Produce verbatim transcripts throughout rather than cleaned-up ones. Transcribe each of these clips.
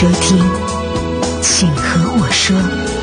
收听，请和我说。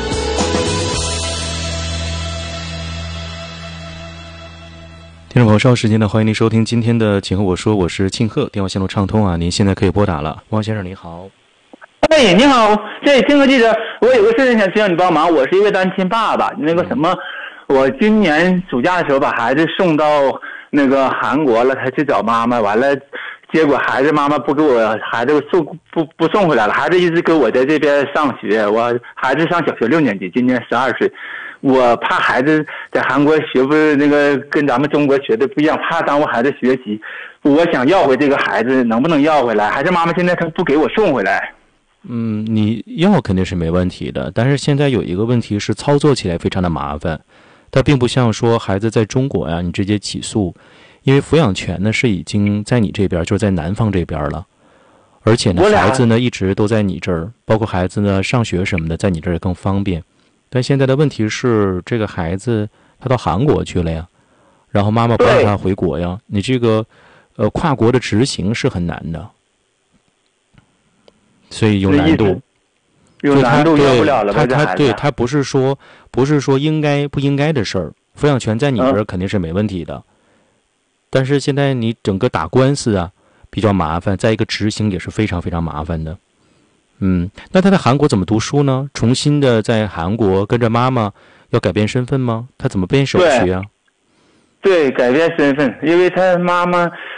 听众朋友，稍后时间呢，欢迎您收听今天的《请和我说》，我是庆贺，电话线路畅通啊，您现在可以拨打了。汪先生你好。 哎，你好，这庆贺记者，我有个事情想需要你帮忙。我是一位单亲爸爸，那个什么，我今年暑假的时候把孩子送到那个韩国了，他去找妈妈，完了，结果孩子妈妈不给我孩子送不不送回来了，孩子一直跟我在这边上学，我孩子上小学六年级，今年十二岁。我怕孩子在韩国学不那个跟咱们中国学的不一样，怕耽误孩子学习。我想要回这个孩子，能不能要回来？孩子妈妈现在他不给我送回来。 嗯，你要肯定是没问题的，但是现在有一个问题是操作起来非常的麻烦。它并不像说孩子在中国呀，你直接起诉，因为抚养权呢是已经在你这边，就是在男方这边了。而且呢，孩子呢一直都在你这儿，包括孩子呢上学什么的，在你这儿更方便。但现在的问题是，这个孩子他到韩国去了呀，然后妈妈不让他回国呀，你这个呃跨国的执行是很难的，所以有难度。 有难度，要不了了吧？ 他他对他不是说不是说应该不应该的事儿，抚养权在你这儿肯定是没问题的，嗯、但是现在你整个打官司啊比较麻烦，再一个执行也是非常非常麻烦的。嗯，那他在韩国怎么读书呢？重新的在韩国跟着妈妈要改变身份吗？他怎么变手续啊？ 对，改变身份，因为他妈妈